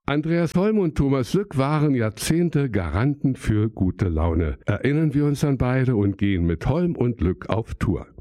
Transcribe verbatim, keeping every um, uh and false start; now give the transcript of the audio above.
Andreas Holm und Thomas Lück waren Jahrzehnte Garanten für gute Laune. Erinnern wir uns an beide und gehen mit Holm und Lück auf Tour.